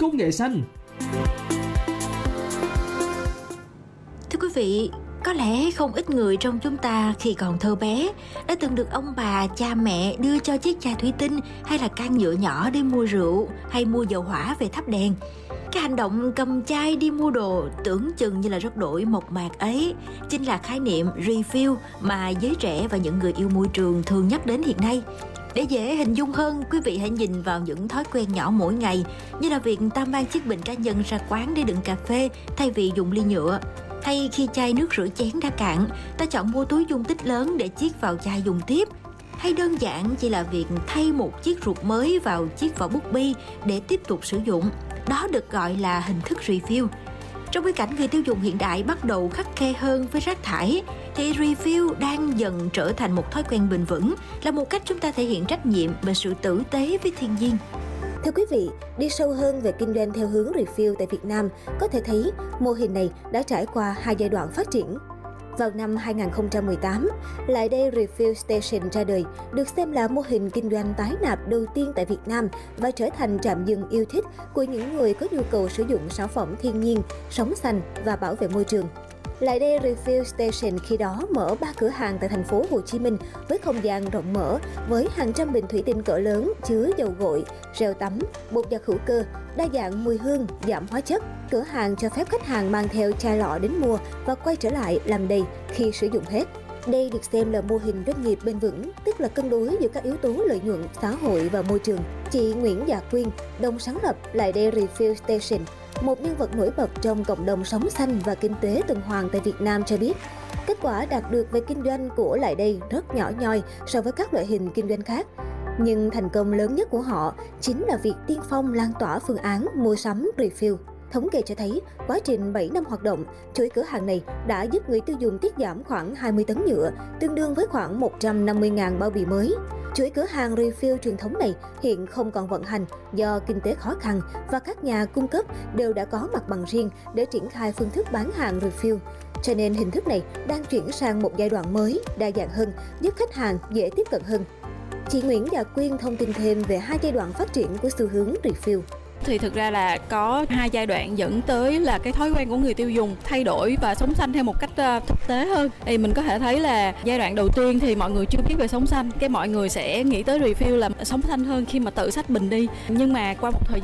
công nghệ xanh. Thưa quý vị, có lẽ không ít người trong chúng ta khi còn thơ bé đã từng được ông bà, cha mẹ đưa cho chiếc chai thủy tinh hay là can nhựa nhỏ để mua rượu hay mua dầu hỏa về thắp đèn. Cái hành động cầm chai đi mua đồ tưởng chừng như là rất đổi mộc mạc ấy chính là khái niệm refill mà giới trẻ và những người yêu môi trường thường nhắc đến hiện nay. Để dễ hình dung hơn, quý vị hãy nhìn vào những thói quen nhỏ mỗi ngày như là việc ta mang chiếc bình cá nhân ra quán để đựng cà phê thay vì dùng ly nhựa. Hay khi chai nước rửa chén đã cạn, ta chọn mua túi dung tích lớn để chiết vào chai dùng tiếp. Hay đơn giản chỉ là việc thay một chiếc ruột mới vào chiếc vỏ bút bi để tiếp tục sử dụng. Đó được gọi là hình thức refill. Trong bối cảnh người tiêu dùng hiện đại bắt đầu khắt khe hơn với rác thải, thì refill đang dần trở thành một thói quen bền vững, là một cách chúng ta thể hiện trách nhiệm và sự tử tế với thiên nhiên. Thưa quý vị, đi sâu hơn về kinh doanh theo hướng refill tại Việt Nam, có thể thấy mô hình này đã trải qua 2 giai đoạn phát triển. Vào năm 2018, Lại Đây Refill Station ra đời, được xem là mô hình kinh doanh tái nạp đầu tiên tại Việt Nam và trở thành trạm dừng yêu thích của những người có nhu cầu sử dụng sản phẩm thiên nhiên, sống xanh và bảo vệ môi trường. Lại Đây Refill Station khi đó mở 3 cửa hàng tại thành phố Hồ Chí Minh với không gian rộng mở, với hàng trăm bình thủy tinh cỡ lớn chứa dầu gội, gel tắm, bột giặt hữu cơ, đa dạng mùi hương, giảm hóa chất. Cửa hàng cho phép khách hàng mang theo chai lọ đến mua và quay trở lại làm đầy khi sử dụng hết. Đây được xem là mô hình doanh nghiệp bền vững, tức là cân đối giữa các yếu tố lợi nhuận, xã hội và môi trường. Chị Nguyễn Dạ Quyên, đồng sáng lập Lại Đây Refill Station, một nhân vật nổi bật trong cộng đồng sống xanh và kinh tế tuần hoàn tại Việt Nam cho biết, kết quả đạt được về kinh doanh của Lại Đây rất nhỏ nhoi so với các loại hình kinh doanh khác. Nhưng thành công lớn nhất của họ chính là việc tiên phong lan tỏa phương án mua sắm refill. Thống kê cho thấy, quá trình 7 năm hoạt động, chuỗi cửa hàng này đã giúp người tiêu dùng tiết giảm khoảng 20 tấn nhựa, tương đương với khoảng 150.000 bao bì mới. Chuỗi cửa hàng refill truyền thống này hiện không còn vận hành do kinh tế khó khăn và các nhà cung cấp đều đã có mặt bằng riêng để triển khai phương thức bán hàng refill. Cho nên hình thức này đang chuyển sang một giai đoạn mới, đa dạng hơn, giúp khách hàng dễ tiếp cận hơn. Chị Nguyễn Dạ Quyên thông tin thêm về 2 giai đoạn phát triển của xu hướng refill. Thì thực ra là có 2 giai đoạn dẫn tới là cái thói quen của người tiêu dùng thay đổi và sống xanh theo một cách thực tế hơn. Thì mình có thể thấy là giai đoạn đầu tiên thì mọi người chưa biết về sống xanh, cái mọi người sẽ nghĩ tới refill là sống xanh hơn khi mà tự xách bình đi. Nhưng mà qua một thời